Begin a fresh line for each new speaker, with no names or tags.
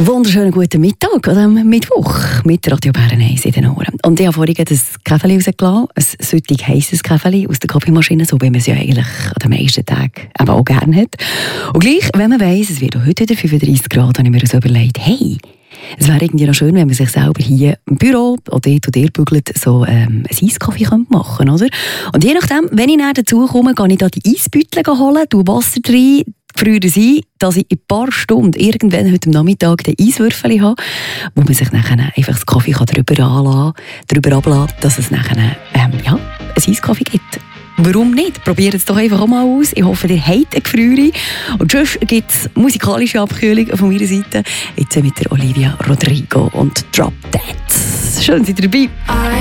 Wunderschönen guten Mittag an diesem Mittwoch mit Radio Bern 1 in den Ohren. Und ich habe vorhin das Käferli rausgelassen, ein süttig heisses Käferli aus der Kaffeemaschine, so wie man es ja eigentlich an den meisten Tagen eben auch gerne hat. Und gleich, wenn man weiss, es wird heute wieder 35 Grad, habe ich mir so überlegt, hey, es wäre irgendwie noch schön, wenn man sich selber hier im Büro oder dort und dort bügelt, so ein Eiskaffee machen könnte, oder? Und je nachdem, wenn ich näher dazu komme, kann ich da die Eisbüttel holen, tue Wasser rein, früher sein, dass ich in ein paar Stunden irgendwann heute am Nachmittag den Eiswürfel habe, wo man sich nachher einfach das Kaffee drüber ablassen, dass es nachher ein Eiskaffee gibt. Warum nicht? Probiert es doch einfach auch mal aus. Ich hoffe, ihr habt eine Gefriere. Und sonst gibt es musikalische Abkühlung von meiner Seite. Jetzt mit der Olivia Rodrigo und Drop That. Schön, seid ihr dabei.